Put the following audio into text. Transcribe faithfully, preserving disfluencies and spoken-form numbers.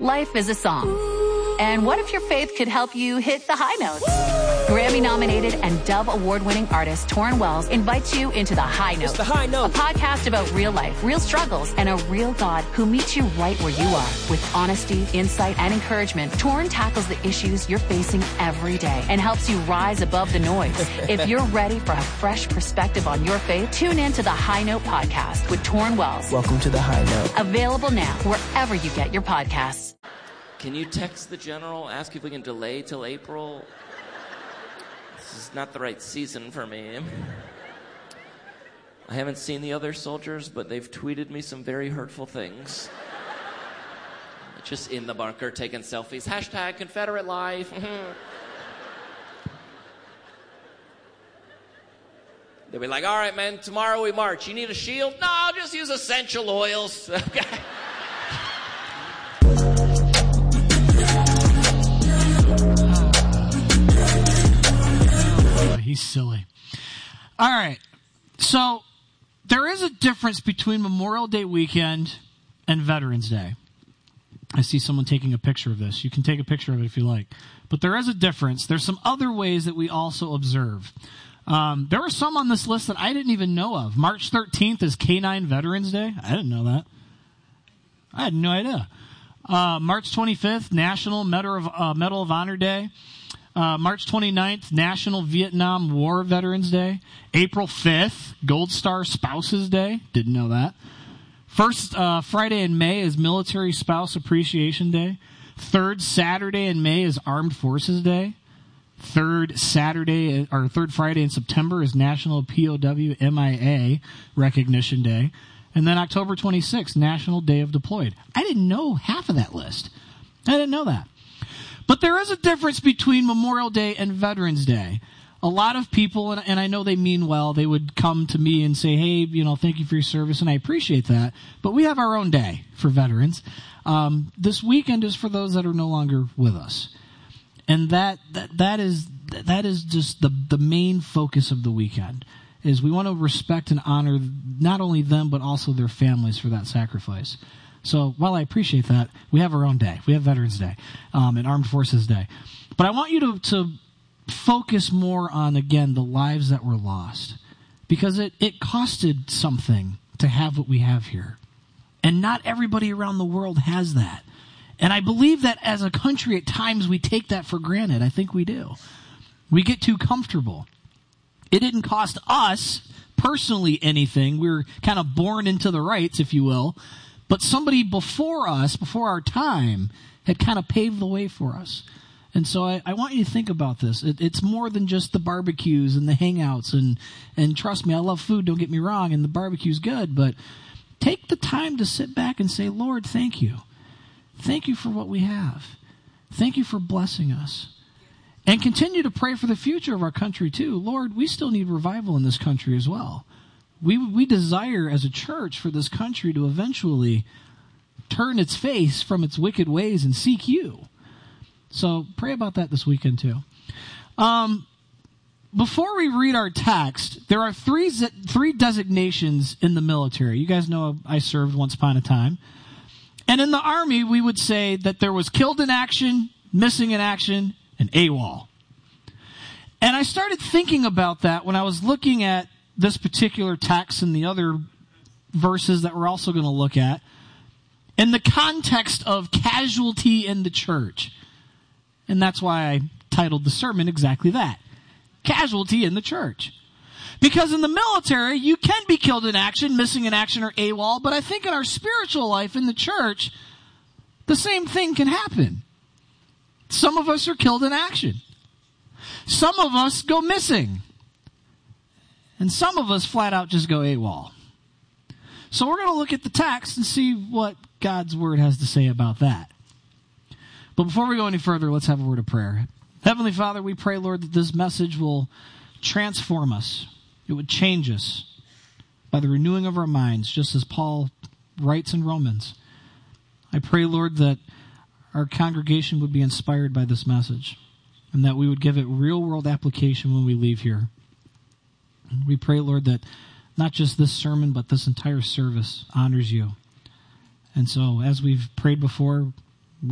Life is a song. And what if your faith could help you hit the high notes? Grammy-nominated and Dove Award-winning artist Torrin Wells invites you into The High Note. It's The High Note. A podcast about real life, real struggles, and a real God who meets you right where you are. With honesty, insight, and encouragement, Torrin tackles the issues you're facing every day and helps you rise above the noise. If you're ready for a fresh perspective on your faith, tune in to The High Note podcast with Torrin Wells. Welcome to The High Note. Available now wherever you get your podcasts. Can you text the general, ask if we can delay till April? This is not the right season for me. I haven't seen the other soldiers, but they've tweeted me some very hurtful things. Just in the bunker, taking selfies. Hashtag Confederate life. They'll be like, all right, man, tomorrow we march. You need a shield? No, I'll just use essential oils. Okay. He's silly. All right. So there is a difference between Memorial Day weekend and Veterans Day. I see someone taking a picture of this. You can take a picture of it if you like. But there is a difference. There's some other ways that we also observe. Um, there were some on this list that I didn't even know of. March thirteenth is K nine Veterans Day. I didn't know that. I had no idea. Uh, March twenty-fifth, National Medal of, uh, Medal of Honor Day. Uh, March twenty-ninth, National Vietnam War Veterans Day. April fifth, Gold Star Spouses Day. Didn't know that. First uh, Friday in May is Military Spouse Appreciation Day. Third Saturday in May is Armed Forces Day. Third Saturday or third Friday in September is National P O W M I A Recognition Day. And then October twenty-sixth, National Day of Deployed. I didn't know half of that list. I didn't know that. But there is a difference between Memorial Day and Veterans Day. A lot of people, and, and I know they mean well, they would come to me and say, hey, you know, thank you for your service, and I appreciate that. But we have our own day for veterans. Um, this weekend is for those that are no longer with us. And that that, that is that is just the, the main focus of the weekend, is we want to respect and honor not only them, but also their families for that sacrifice. So while I appreciate that, we have our own day. We have Veterans Day um, and Armed Forces Day. But I want you to, to focus more on, again, the lives that were lost. Because it, it costed something to have what we have here. And not everybody around the world has that. And I believe that as a country, at times, we take that for granted. I think we do. We get too comfortable. It didn't cost us personally anything. We were kind of born into the rights, if you will. But somebody before us, before our time, had kind of paved the way for us. And so I, I want you to think about this. It, it's more than just the barbecues and the hangouts. And, and trust me, I love food, don't get me wrong, and the barbecue's good. But take the time to sit back and say, Lord, thank you. Thank you for what we have. Thank you for blessing us. And continue to pray for the future of our country, too. Lord, we still need revival in this country as well. We we desire as a church for this country to eventually turn its face from its wicked ways and seek you. So pray about that this weekend too. Um, before we read our text, there are three three designations in the military. You guys know I served once upon a time. And in the Army, we would say that there was killed in action, missing in action, and AWOL. And I started thinking about that when I was looking at this particular text and the other verses that we're also going to look at in the context of casualty in the church. And that's why I titled the sermon exactly that. Casualty in the church. Because in the military, you can be killed in action, missing in action, or AWOL, but I think in our spiritual life in the church, the same thing can happen. Some of us are killed in action. Some of us go missing. And some of us flat out just go AWOL. So we're going to look at the text and see what God's word has to say about that. But before we go any further, let's have a word of prayer. Heavenly Father, we pray, Lord, that this message will transform us. It would change us by the renewing of our minds, just as Paul writes in Romans. I pray, Lord, that our congregation would be inspired by this message and that we would give it real-world application when we leave here. We pray, Lord, that not just this sermon, but this entire service honors you. And so, as we've prayed before,